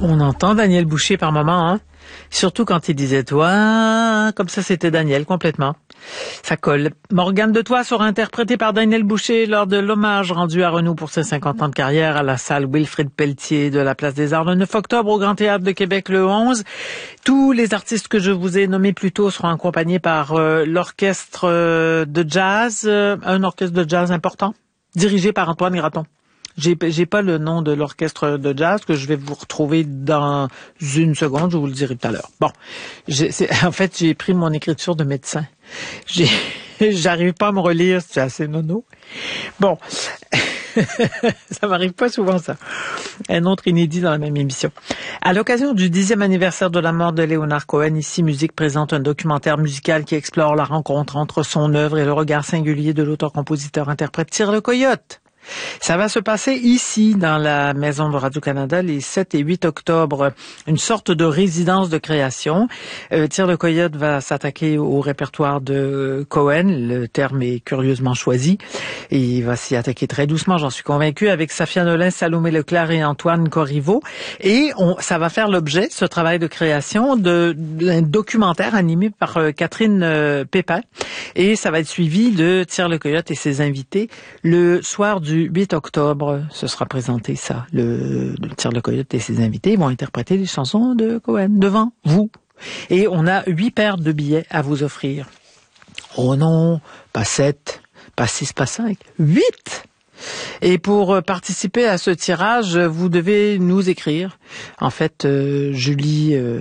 On entend Daniel Boucher par moment, hein? Surtout quand il disait « toi », comme ça c'était Daniel, complètement. Ça colle. Morgane de Toi sera interprétée par Daniel Boucher lors de l'hommage rendu à Renaud pour ses 50 ans de carrière à la salle Wilfrid Pelletier de la Place des Arts le 9 octobre au Grand Théâtre de Québec le 11. Tous les artistes que je vous ai nommés plus tôt seront accompagnés par l'orchestre de jazz, un orchestre de jazz important, dirigé par Antoine Graton. J'ai pas le nom de l'orchestre de jazz que je vais vous retrouver dans une seconde, je vous le dirai tout à l'heure. Bon, en fait, j'ai pris mon écriture de médecin. J'arrive pas à me relire, c'est assez nono. Bon, ça m'arrive pas souvent ça. Un autre inédit dans la même émission. À l'occasion du 10e anniversaire de la mort de Leonard Cohen, Ici Musique présente un documentaire musical qui explore la rencontre entre son œuvre et le regard singulier de l'auteur-compositeur-interprète Tire le Coyote. Ça va se passer ici, dans la maison de Radio-Canada, les 7 et 8 octobre. Une sorte de résidence de création. Tire le Coyote va s'attaquer au répertoire de Cohen. Le terme est curieusement choisi. Et il va s'y attaquer très doucement, j'en suis convaincue, avec Safia Nolin, Salomé Leclerc et Antoine Corriveau. Et ça va faire l'objet, ce travail de création, d'un documentaire animé par Catherine Pépin. Et ça va être suivi de Tire le Coyote et ses invités le soir du 8 octobre. Ce sera présenté ça. Le Tire le Coyote et ses invités vont interpréter des chansons de Cohen devant vous. Et on a 8 paires de billets à vous offrir. Oh non, pas 7, pas 6, pas 5, 8! Et pour participer à ce tirage, vous devez nous écrire. En fait, Julie